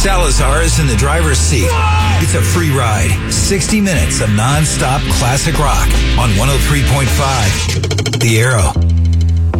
Salazar is in the driver's seat. It's a free ride. 60 minutes of non-stop classic rock on 103.5 The Arrow.